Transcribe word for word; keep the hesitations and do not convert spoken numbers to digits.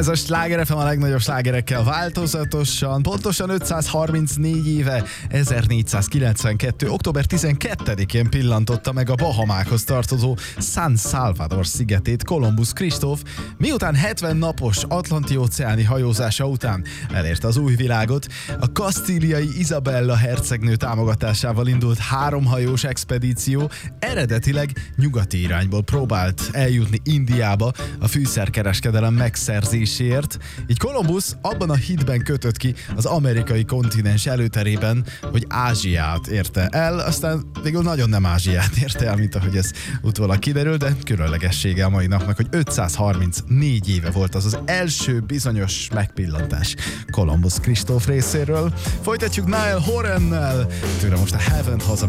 Ez a Sláger ef em a legnagyobb slágerekkel változatosan, pontosan ötszázharmincnégy éve, ezernégyszázkilencvenkettő. október tizenkettedikén pillantotta meg a Bahamákhoz tartozó San Salvador szigetét Kolumbusz Kristóf, miután hetven napos atlanti-óceáni hajózása után elérte az új világot. A kasztíliai Isabella hercegnő támogatásával indult háromhajós expedíció eredetileg nyugati irányból próbált eljutni Indiába a fűszerkereskedelem megszerzéséért. Így Kolumbusz abban a hitben kötött ki az amerikai kontinens előterében, hogy Ázsiát érte el, aztán végül nagyon nem Ázsiát érte el, mint ahogy ez utólag kiderül, de különlegessége a mai napnak, hogy ötszázharmincnégy éve volt az az első bizonyos megpillantás Kolumbusz Kristóf részéről. Folytatjuk Niall Horannel, tőle most a Heaven haza